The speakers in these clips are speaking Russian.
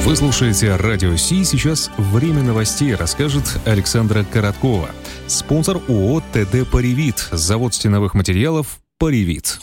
Вы слушаете Радио Си. Сейчас время новостей расскажет Александра Короткова. Спонсор ООО «ТД Паривит». Завод стеновых материалов «Паривит».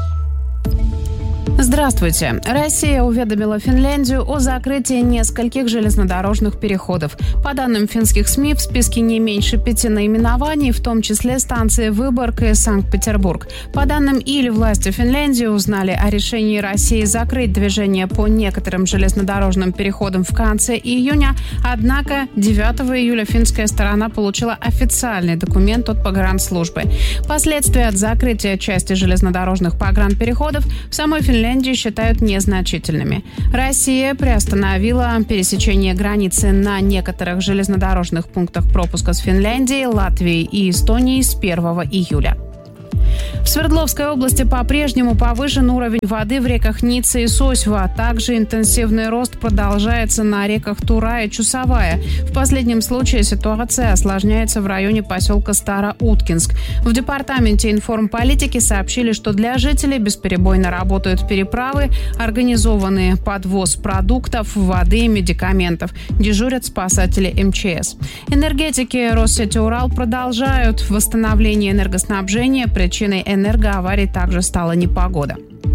Здравствуйте. Россия уведомила Финляндию о закрытии нескольких железнодорожных переходов. По данным финских СМИ, в списке не меньше 5 наименований, в том числе станции Выборг и Санкт-Петербург. По данным ИЛ, власти Финляндии узнали о решении России закрыть движение по некоторым железнодорожным переходам в конце июня. Однако 9 июля финская сторона получила официальный документ от погранслужбы. Последствия от закрытия части железнодорожных погранпереходов в самой Финляндии считают незначительными. Россия приостановила пересечение границы на некоторых железнодорожных пунктах пропуска с Финляндией, Латвией и Эстонией с 1 июля. В Свердловской области по-прежнему повышен уровень воды в реках Ница и Сосьва, а также интенсивный рост продолжается на реках Тура и Чусовая. В последнем случае ситуация осложняется в районе поселка Староуткинск. В департаменте информполитики сообщили, что для жителей бесперебойно работают переправы, организованный подвоз продуктов, воды и медикаментов. Дежурят спасатели МЧС. Энергетики Россети Урал продолжают восстановление энергоснабжения. Причиной энергоаварий также стала непогода.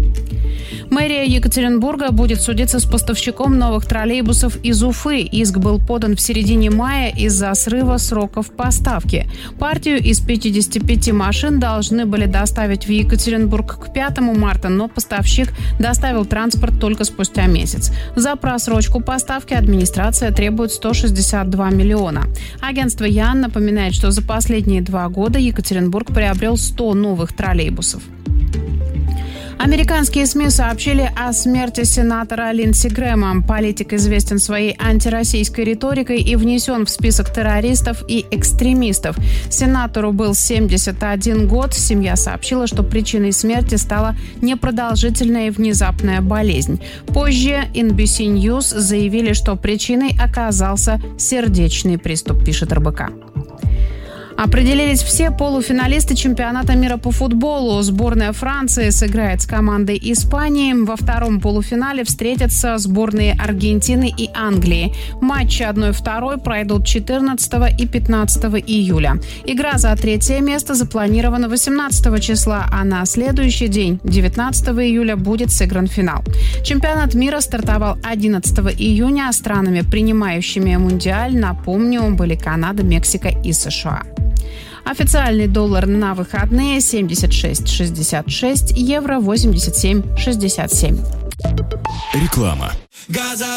Мэрия Екатеринбурга будет судиться с поставщиком новых троллейбусов из Уфы. Иск был подан в середине мая из-за срыва сроков поставки. Партию из 55 машин должны были доставить в Екатеринбург к 5 марта, но поставщик доставил транспорт только спустя месяц. За просрочку поставки администрация требует 162 миллиона. Агентство ЯН напоминает, что за последние 2 года Екатеринбург приобрел 100 новых троллейбусов. Американские СМИ сообщили о смерти сенатора Линдси Грэма. Политик известен своей антироссийской риторикой и внесен в список террористов и экстремистов. Сенатору был 71 год. Семья сообщила, что причиной смерти стала непродолжительная и внезапная болезнь. Позже NBC News заявили, что причиной оказался сердечный приступ, пишет РБК. Определились все полуфиналисты чемпионата мира по футболу. Сборная Франции сыграет с командой Испании. Во втором полуфинале встретятся сборные Аргентины и Англии. Матчи 1-2 пройдут 14 и 15 июля. Игра за 3 место запланирована 18 числа, а на следующий день, 19 июля, будет сыгран финал. Чемпионат мира стартовал 11 июня. Странами, принимающими Мундиаль, напомню, были Канада, Мексика и США. Официальный доллар на выходные 76,66, евро 87,67. Реклама.